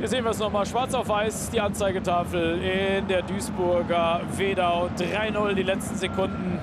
Hier sehen wir es nochmal, schwarz auf weiß, die Anzeigetafel in der Duisburger Wedau. 3:0 die letzten Sekunden.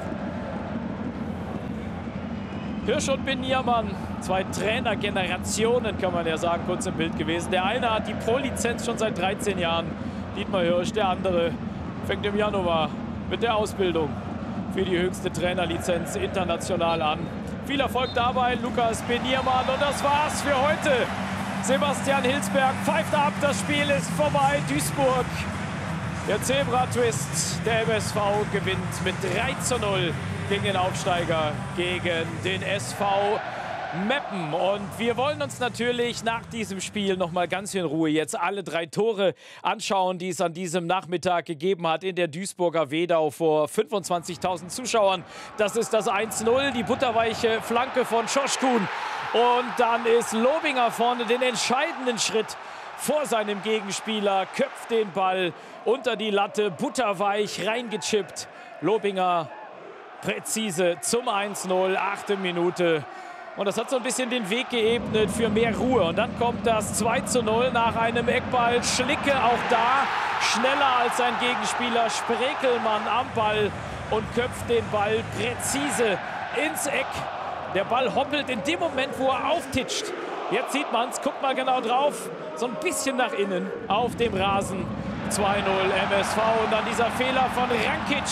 Hirsch und Beniermann, zwei Trainergenerationen, kann man ja sagen, kurz im Bild gewesen. Der eine hat die Pro-Lizenz schon seit 13 Jahren, Dietmar Hirsch. Der andere fängt im Januar mit der Ausbildung für die höchste Trainerlizenz international an. Viel Erfolg dabei, Lukas Beniermann. Und das war's für heute. Sebastian Hilsberg pfeift ab, das Spiel ist vorbei. Duisburg, der Zebra-Twist, der MSV gewinnt mit 3:0 gegen den Aufsteiger, gegen den SV Meppen. Und wir wollen uns natürlich nach diesem Spiel noch mal ganz in Ruhe jetzt alle 3 Tore anschauen, die es an diesem Nachmittag gegeben hat in der Duisburger Wedau vor 25.000 Zuschauern. Das ist das 1:0, die butterweiche Flanke von Schoschkun. Und dann ist Lobinger vorne den entscheidenden Schritt vor seinem Gegenspieler, köpft den Ball unter die Latte, butterweich reingechippt. Lobinger präzise zum 1:0, 8. Minute. Und das hat so ein bisschen den Weg geebnet für mehr Ruhe. Und dann kommt das 2:0 nach einem Eckball. Schlicke auch da, schneller als sein Gegenspieler. Sprekelmann am Ball und köpft den Ball präzise ins Eck. Der Ball hoppelt in dem Moment, wo er auftitscht. Jetzt sieht man es, guckt mal genau drauf. So ein bisschen nach innen auf dem Rasen. 2:0 MSV und dann dieser Fehler von Rankic.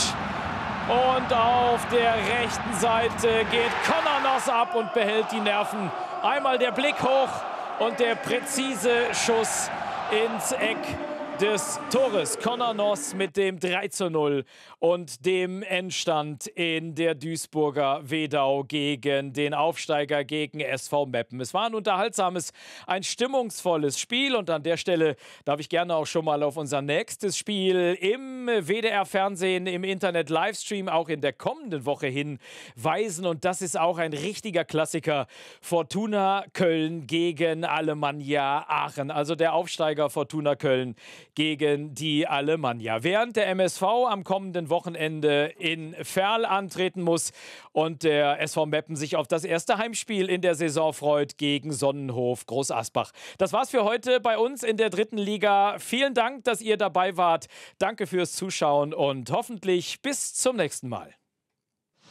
Und auf der rechten Seite geht Konranos ab und behält die Nerven. Einmal der Blick hoch und der präzise Schuss ins Eck des Tores. Konranos mit dem 3:0 und dem Endstand in der Duisburger Wedau gegen den Aufsteiger, gegen SV Meppen. Es war ein unterhaltsames, ein stimmungsvolles Spiel und an der Stelle darf ich gerne auch schon mal auf unser nächstes Spiel im WDR-Fernsehen, im Internet-Livestream auch in der kommenden Woche hinweisen. Und das ist auch ein richtiger Klassiker. Fortuna Köln gegen Alemannia Aachen. Also der Aufsteiger Fortuna Köln gegen die Alemannia. Während der MSV am kommenden Wochenende in Verl antreten muss und der SV Meppen sich auf das erste Heimspiel in der Saison freut gegen Sonnenhof Groß Asbach. Das war's für heute bei uns in der 3. Liga. Vielen Dank, dass ihr dabei wart. Danke fürs Zuschauen und hoffentlich bis zum nächsten Mal.